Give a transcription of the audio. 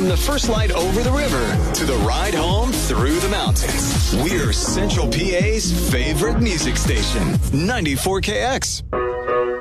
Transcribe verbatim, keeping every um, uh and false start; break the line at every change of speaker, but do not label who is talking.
From the first light over the river to the ride home through the mountains, we're Central P A's favorite music station, ninety-four K X.